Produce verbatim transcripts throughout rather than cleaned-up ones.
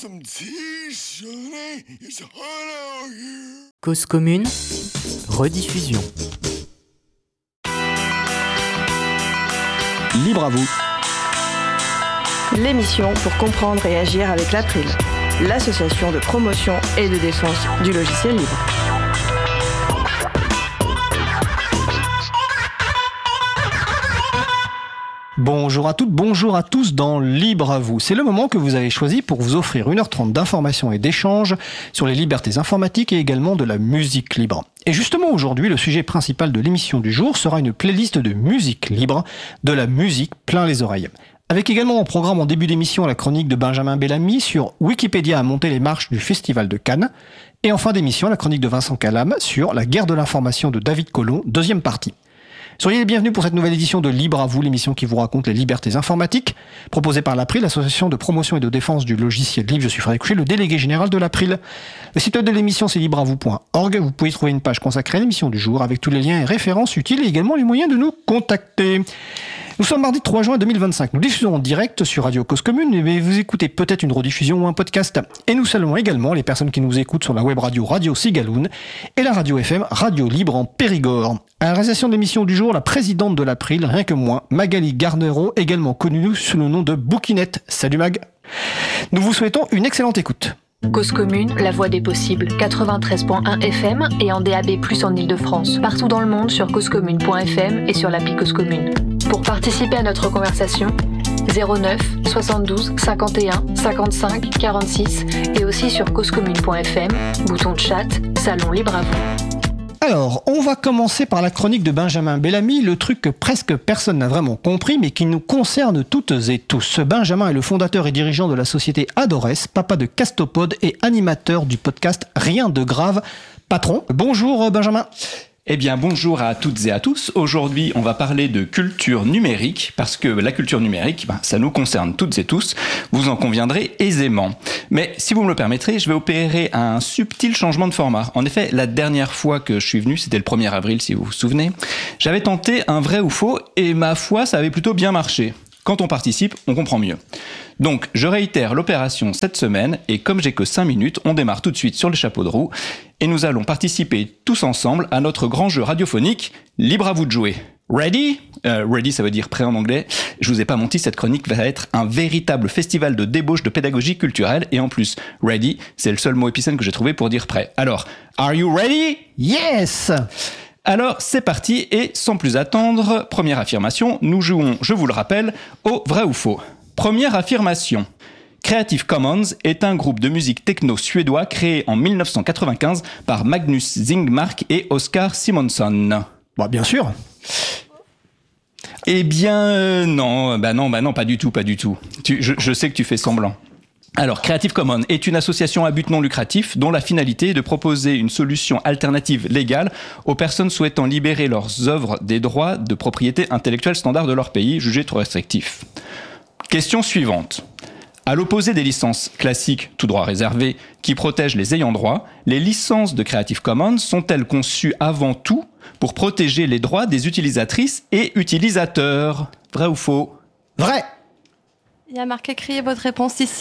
Cause commune, rediffusion. Libre à vous. L'émission pour comprendre et agir avec l'April, l'association de promotion et de défense du logiciel libre. Bonjour à toutes, bonjour à tous dans Libre à vous. C'est le moment que vous avez choisi pour vous offrir une heure trente d'informations et d'échanges sur les libertés informatiques et également de la musique libre. Et justement aujourd'hui, le sujet principal de l'émission du jour sera une playlist de musique libre, de la musique plein les oreilles. Avec également en programme en début d'émission la chronique de Benjamin Bellamy sur Wikipédia a monté les marches du Festival de Cannes. Et en fin d'émission, la chronique de Vincent Calam sur la guerre de l'information de David Colomb, deuxième partie. Soyez les bienvenus pour cette nouvelle édition de Libre à vous, l'émission qui vous raconte les libertés informatiques, proposée par l'April, l'association de promotion et de défense du logiciel libre. Je suis Frédéric Couchet, le délégué général de l'April. Le site web de l'émission, c'est libre à vous point org. Vous pouvez y trouver une page consacrée à l'émission du jour avec tous les liens et références utiles et également les moyens de nous contacter. Nous sommes mardi trois juin deux mille vingt-cinq. Nous diffusons en direct sur Radio Cause Commune, mais vous écoutez peut-être une rediffusion ou un podcast. Et nous saluons également les personnes qui nous écoutent sur la web radio Radio Cigaloun et la radio F M Radio Libre en Périgord. À la réalisation de l'émission du jour, la présidente de l'April, rien que moi, Magali Garnereau, également connue sous le nom de Bouquinette. Salut Mag. Nous vous souhaitons une excellente écoute. Cause commune, la voix des possibles, quatre-vingt-treize virgule un F M et en D A B plus, en Ile-de-France. Partout dans le monde sur causecommune point F M et sur l'appli Cause Commune. Pour participer à notre conversation, zéro neuf soixante-douze cinquante et un cinquante-cinq quarante-six et aussi sur causecommune point F M, bouton de chat, salon libre à vous. Alors, on va commencer par la chronique de Benjamin Bellamy, le truc que presque personne n'a vraiment compris, mais qui nous concerne toutes et tous. Benjamin est le fondateur et dirigeant de la société Adores, papa de Castopod et animateur du podcast Rien de grave. Patron, bonjour Benjamin. Eh bien, bonjour à toutes et à tous. Aujourd'hui, on va parler de culture numérique, parce que la culture numérique, ben, ça nous concerne toutes et tous, vous en conviendrez aisément. Mais si vous me le permettrez, je vais opérer un subtil changement de format. En effet, la dernière fois que je suis venu, c'était le premier avril, si vous vous souvenez, j'avais tenté un vrai ou faux, et ma foi, ça avait plutôt bien marché. Quand on participe, on comprend mieux. Donc, je réitère l'opération cette semaine, et comme j'ai que cinq minutes, on démarre tout de suite sur les chapeaux de roue, et nous allons participer tous ensemble à notre grand jeu radiophonique, Libre à vous de jouer. Ready ? euh, Ready, ça veut dire prêt en anglais. Je vous ai pas menti, cette chronique va être un véritable festival de débauche de pédagogie culturelle, et en plus, ready, c'est le seul mot épicène que j'ai trouvé pour dire prêt. Alors, are you ready ? Yes ! Alors, c'est parti, et sans plus attendre, première affirmation, nous jouons, je vous le rappelle, au vrai ou faux. Première affirmation. Creative Commons est un groupe de musique techno suédois créé en dix-neuf cent quatre-vingt-quinze par Magnus Zingmark et Oscar Simonsson. Bah, bien sûr. Eh bien, euh, non, bah non, bah non, pas du tout, pas du tout. Tu, je, je sais que tu fais semblant. Alors, Creative Commons est une association à but non lucratif dont la finalité est de proposer une solution alternative légale aux personnes souhaitant libérer leurs œuvres des droits de propriété intellectuelle standard de leur pays, jugés trop restrictifs. Question suivante. À l'opposé des licences classiques, tout droit réservé, qui protègent les ayants droit, les licences de Creative Commons sont-elles conçues avant tout pour protéger les droits des utilisatrices et utilisateurs ? Vrai ou faux ? Vrai. Il y a marqué « Criez votre réponse ici ».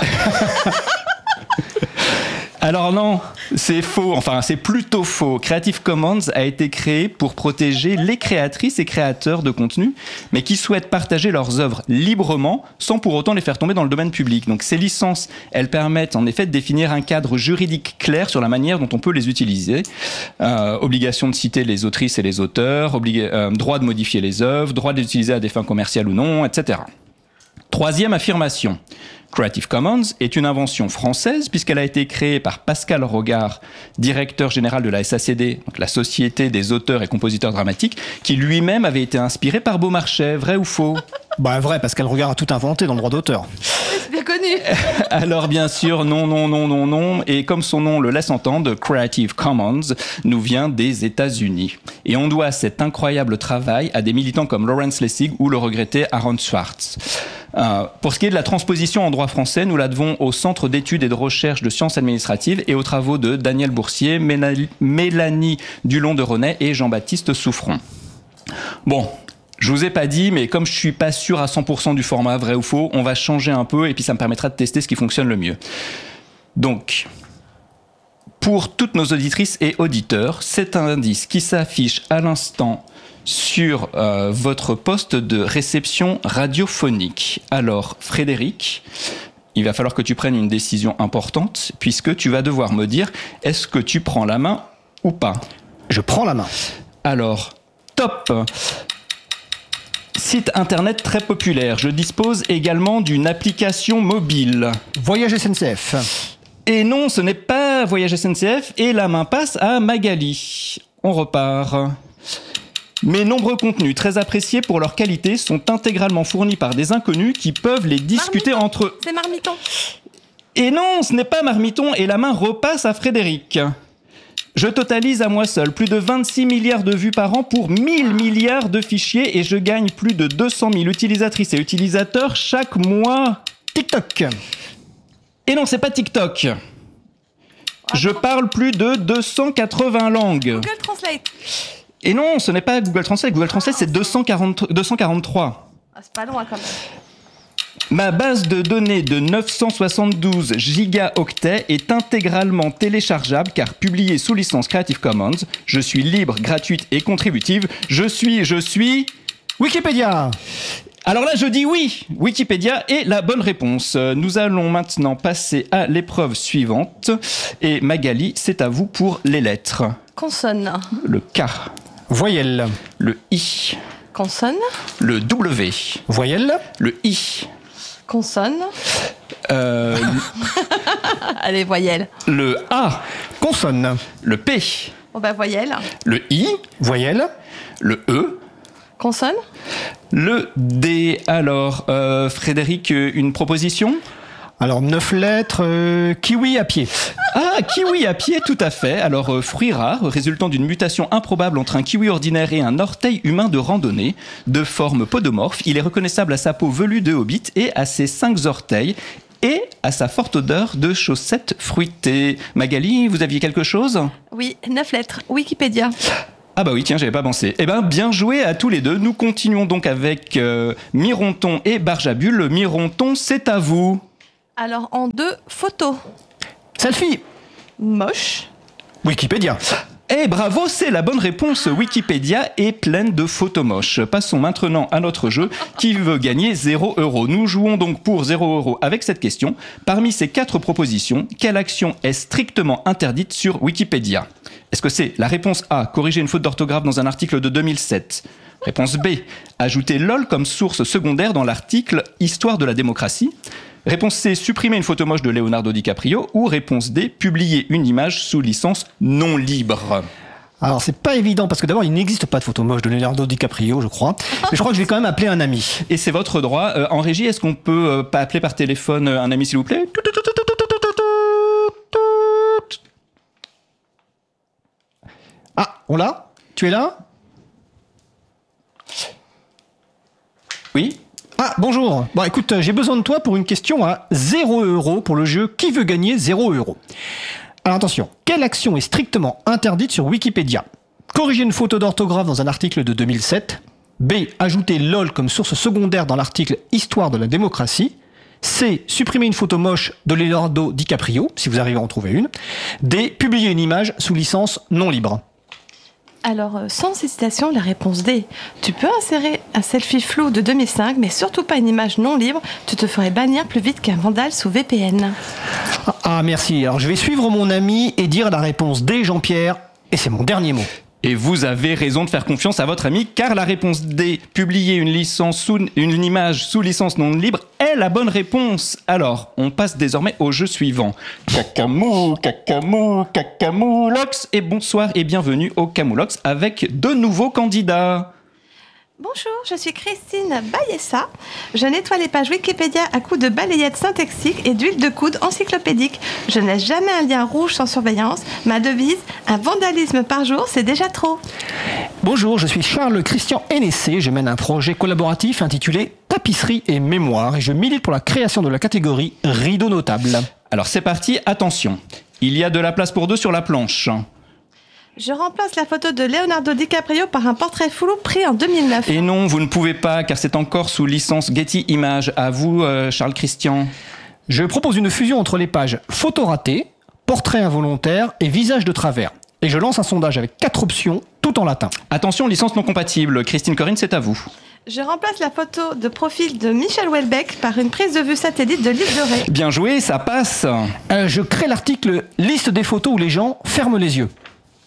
Alors non, c'est faux, enfin c'est plutôt faux. Creative Commons a été créé pour protéger les créatrices et créateurs de contenu, mais qui souhaitent partager leurs œuvres librement, sans pour autant les faire tomber dans le domaine public. Donc ces licences, elles permettent en effet de définir un cadre juridique clair sur la manière dont on peut les utiliser. Euh, obligation de citer les autrices et les auteurs, oblig- euh, droit de modifier les œuvres, droit de les utiliser à des fins commerciales ou non, et cetera. Troisième affirmation. Creative Commons est une invention française puisqu'elle a été créée par Pascal Rogard, directeur général de la S A C D, donc la Société des auteurs et compositeurs dramatiques, qui lui-même avait été inspiré par Beaumarchais. Vrai ou faux ? Bah vrai, Pascal Rogard a tout inventé dans le droit d'auteur. C'est bien connu. Alors bien sûr, non, non, non, non, non. Et comme son nom le laisse entendre, Creative Commons nous vient des États-Unis. Et on doit cet incroyable travail à des militants comme Lawrence Lessig ou le regretté Aaron Swartz. Euh, pour ce qui est de la transposition en droit français, nous la devons au Centre d'études et de recherche de sciences administratives et aux travaux de Daniel Boursier, Mélanie Dulon de René et Jean-Baptiste Souffron. Bon, Je vous ai pas dit, mais comme je suis pas sûr à cent pour cent du format vrai ou faux, on va changer un peu et puis ça me permettra de tester ce qui fonctionne le mieux. Donc, pour toutes nos auditrices et auditeurs, c'est un indice qui s'affiche à l'instant sur euh, votre poste de réception radiophonique. Alors, Frédéric, il va falloir que tu prennes une décision importante puisque tu vas devoir me dire est-ce que tu prends la main ou pas ? Je prends la main. Alors, top ! Site internet très populaire. Je dispose également d'une application mobile. Voyage S N C F. Et non, ce n'est pas Voyage S N C F et la main passe à Magali. On repart. Mes nombreux contenus très appréciés pour leur qualité sont intégralement fournis par des inconnus qui peuvent les discuter Marmiton. entre eux. C'est Marmiton. Et non, ce n'est pas Marmiton et la main repasse à Frédéric. Je totalise à moi seul plus de vingt-six milliards de vues par an pour mille milliards de fichiers et je gagne plus de deux cent mille utilisatrices et utilisateurs chaque mois. TikTok. Et non, c'est pas TikTok. Je parle plus de deux cent quatre-vingts langues. Google Translate. Et non, ce n'est pas Google Translate. Google Translate, c'est deux cent quarante, deux cent quarante-trois. Ah, c'est pas loin quand même. Ma base de données de neuf cent soixante-douze gigaoctets est intégralement téléchargeable car publiée sous licence Creative Commons. Je suis libre, gratuite et contributive. Je suis, je suis... Wikipédia. Alors là, je dis oui. Wikipédia est la bonne réponse. Nous allons maintenant passer à l'épreuve suivante. Et Magali, c'est à vous pour les lettres. Consonne. Le K. Voyelle. Le I. Consonne. Le W. Voyelle. Le I. Consonne. Euh, Allez, voyelle. le A. Consonne. Le P. Oh bah voyelle. Le I. Voyelle. Le E. Consonne. Le D. Alors, euh, Frédéric, une proposition ? Alors, neuf lettres, euh, kiwi à pied. Ah, kiwi à pied, tout à fait. Alors, euh, fruit rare, résultant d'une mutation improbable entre un kiwi ordinaire et un orteil humain de randonnée, de forme podomorphe, il est reconnaissable à sa peau velue de hobbit et à ses cinq orteils, et à sa forte odeur de chaussettes fruitées. Magali, vous aviez quelque chose ? Oui, neuf lettres. Wikipédia. Ah bah oui, tiens, j'avais pas pensé. Eh ben, bien joué à tous les deux. Nous continuons donc avec euh, Mironton et Barjabul. Mironton, c'est à vous. Alors, en deux, photos. Selfie. Moche. Wikipédia. Eh bravo, c'est la bonne réponse. Wikipédia est pleine de photos moches. Passons maintenant à notre jeu qui veut gagner zéro euro. Nous jouons donc pour zéro euro avec cette question. Parmi ces quatre propositions, quelle action est strictement interdite sur Wikipédia ? Est-ce que c'est la réponse A, corriger une faute d'orthographe dans un article de deux mille sept ? Réponse B, ajouter LOL comme source secondaire dans l'article Histoire de la démocratie ? Réponse C, supprimer une photo moche de Leonardo DiCaprio. Ou réponse D, publier une image sous licence non libre. Alors, c'est pas évident parce que d'abord, il n'existe pas de photo moche de Leonardo DiCaprio, je crois. Mais je crois que je vais quand même appeler un ami. Et c'est votre droit. Euh, en régie, est-ce qu'on peut euh, pas appeler par téléphone euh, un ami, s'il vous plaît ? Ah, on l'a ? Tu es là ? Oui ? Ah, bonjour. Bon, écoute, j'ai besoin de toi pour une question à zéro euro pour le jeu Qui veut gagner zéro euro ? Alors attention, quelle action est strictement interdite sur Wikipédia ? Corriger une faute d'orthographe dans un article de deux mille sept. B. Ajouter LOL comme source secondaire dans l'article Histoire de la démocratie. C. Supprimer une photo moche de Leonardo DiCaprio, si vous arrivez à en trouver une. D. Publier une image sous licence non libre. Alors, euh, sans hésitation, la réponse D. Tu peux insérer un selfie flou de deux mille cinq, mais surtout pas une image non libre. Tu te ferais bannir plus vite qu'un vandale sous V P N. Ah, merci. Alors, je vais suivre mon ami et dire la réponse D, Jean-Pierre. Et c'est mon dernier mot. Et vous avez raison de faire confiance à votre ami, car la réponse D, publier une licence sous, une image sous licence non libre, est la bonne réponse. Alors, on passe désormais au jeu suivant. Cacamou, cacamou, cacamoulox. Et bonsoir et bienvenue au Camoulox avec de nouveaux candidats. Bonjour, je suis Christine Bayessa. Je nettoie les pages Wikipédia à coups de balayette syntaxique et d'huile de coude encyclopédique. Je n'ai jamais un lien rouge sans surveillance. Ma devise, un vandalisme par jour, c'est déjà trop. Bonjour, je suis Charles Christian Hennessy. Je mène un projet collaboratif intitulé Tapisserie et mémoire et je milite pour la création de la catégorie rideau notable. Alors c'est parti, attention. Il y a de la place pour deux sur la planche. Je remplace la photo de Leonardo DiCaprio par un portrait flou pris en deux mille neuf. Et non, vous ne pouvez pas, car c'est encore sous licence Getty Images. À vous, euh, Charles Christian. Je propose une fusion entre les pages photo ratée, portrait involontaire et visage de travers. Et je lance un sondage avec quatre options, tout en latin. Attention, licence non compatible. Christine Corinne, c'est à vous. Je remplace la photo de profil de Michel Houellebecq par une prise de vue satellite de l'île de Ré. Bien joué, ça passe. Euh, je crée l'article « Liste des photos où les gens ferment les yeux ».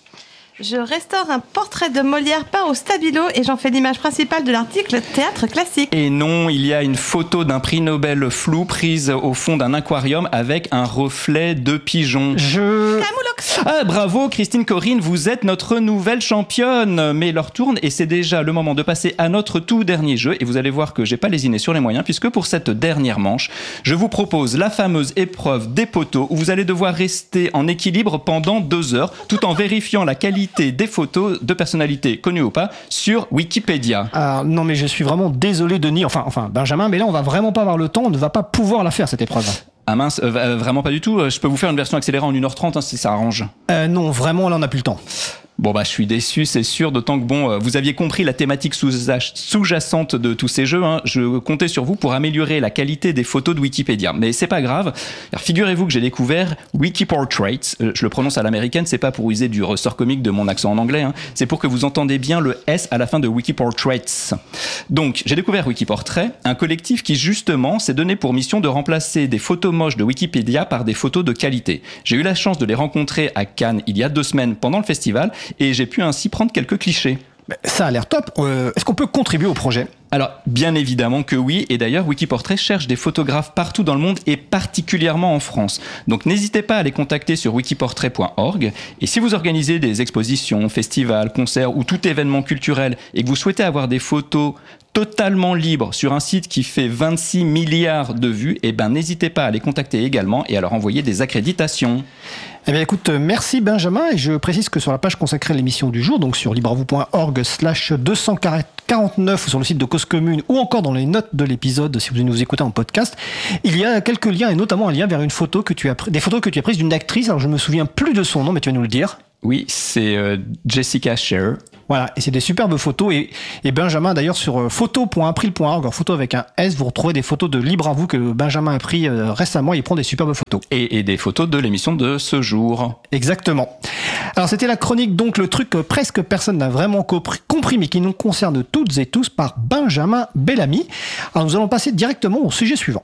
Je restaure un portrait de Molière peint au stabilo et j'en fais l'image principale de l'article Théâtre classique. Et non, il y a une photo d'un prix Nobel flou prise au fond d'un aquarium avec un reflet de pigeon. Je... Camoulox. Ah, bravo Christine Corinne, vous êtes notre nouvelle championne. Mais l'heure tourne et c'est déjà le moment de passer à notre tout dernier jeu. Et vous allez voir que j'ai pas lésiné sur les moyens, puisque pour cette dernière manche, je vous propose la fameuse épreuve des poteaux, où vous allez devoir rester en équilibre pendant deux heures, tout en vérifiant la qualité des photos de personnalités connues ou pas sur Wikipédia. Ah, non mais je suis vraiment désolé Denis, enfin, enfin Benjamin, mais là on va vraiment pas avoir le temps, on ne va pas pouvoir la faire cette épreuve. Ah mince, euh, vraiment pas du tout. Je peux vous faire une version accélérée en une heure trente hein, si ça arrange. Euh, non, vraiment là on n'a plus le temps. Bon bah je suis déçu, c'est sûr, d'autant que bon, vous aviez compris la thématique sous-jacente de tous ces jeux. Hein. Je comptais sur vous pour améliorer la qualité des photos de Wikipédia. Mais c'est pas grave. Alors, figurez-vous que j'ai découvert Wikiportraits. Je le prononce à l'américaine, c'est pas pour user du ressort comique de mon accent en anglais. Hein. C'est pour que vous entendez bien le S à la fin de Wikiportraits. Donc j'ai découvert Wikiportrait, un collectif qui justement s'est donné pour mission de remplacer des photos moches de Wikipédia par des photos de qualité. J'ai eu la chance de les rencontrer à Cannes il y a deux semaines pendant le festival. Et j'ai pu ainsi prendre quelques clichés. Ça a l'air top. Euh, est-ce qu'on peut contribuer au projet ? Alors, bien évidemment que oui. Et d'ailleurs, Wikiportrait cherche des photographes partout dans le monde et particulièrement en France. Donc, n'hésitez pas à les contacter sur wikiportrait point org. Et si vous organisez des expositions, festivals, concerts ou tout événement culturel et que vous souhaitez avoir des photos totalement libres sur un site qui fait vingt-six milliards de vues, eh ben, n'hésitez pas à les contacter également et à leur envoyer des accréditations. Eh bien écoute, merci Benjamin, et je précise que sur la page consacrée à l'émission du jour, donc sur libravou point org slash deux cent quarante-neuf ou sur le site de Cause Commune ou encore dans les notes de l'épisode si vous nous écoutez en podcast, il y a quelques liens et notamment un lien vers une photo que tu as des photos que tu as prises d'une actrice, alors je ne me souviens plus de son nom mais tu vas nous le dire. Oui, c'est euh, Jessica Scher. Voilà, et c'est des superbes photos. Et, et Benjamin, d'ailleurs, sur photo point april point org, photo avec un S, vous retrouvez des photos de Libre à vous que Benjamin a pris euh, récemment. Il prend des superbes photos. Et, et des photos de l'émission de ce jour. Exactement. Alors, c'était la chronique, donc le truc que presque personne n'a vraiment compris, mais qui nous concerne toutes et tous, par Benjamin Bellamy. Alors, nous allons passer directement au sujet suivant.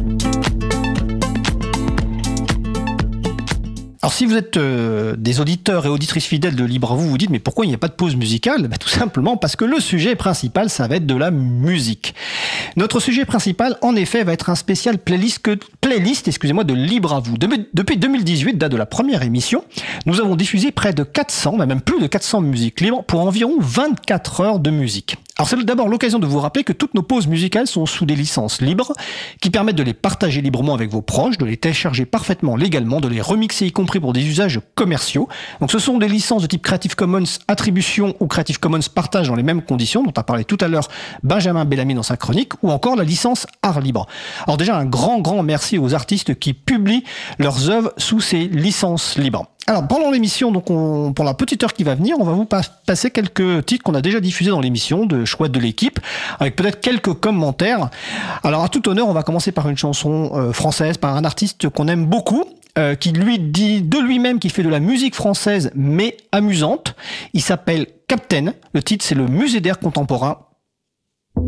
Alors si vous êtes euh, des auditeurs et auditrices fidèles de Libre à vous, vous dites mais pourquoi il n'y a pas de pause musicale ? Ben, tout simplement parce que le sujet principal, ça va être de la musique. Notre sujet principal, en effet, va être un spécial playlist, que, playlist excusez-moi, de Libre à vous. De, depuis deux mille dix-huit, date de la première émission, nous avons diffusé près de quatre cents, même plus de quatre cents musiques libres pour environ vingt-quatre heures de musique. Alors c'est d'abord l'occasion de vous rappeler que toutes nos pauses musicales sont sous des licences libres qui permettent de les partager librement avec vos proches, de les télécharger parfaitement légalement, de les remixer y compris pour des usages commerciaux. Donc ce sont des licences de type Creative Commons Attribution ou Creative Commons Partage dans les mêmes conditions dont a parlé tout à l'heure Benjamin Bellamy dans sa chronique, ou encore la licence Art Libre. Alors déjà un grand grand merci aux artistes qui publient leurs œuvres sous ces licences libres. Alors pendant l'émission, donc on, pour la petite heure qui va venir, on va vous pas, passer quelques titres qu'on a déjà diffusés dans l'émission, de choix de l'équipe, avec peut-être quelques commentaires. Alors à tout honneur, on va commencer par une chanson euh, française, par un artiste qu'on aime beaucoup, euh, qui lui dit de lui-même qu'il fait de la musique française mais amusante. Il s'appelle Captain. Le titre c'est le Musée d'art contemporain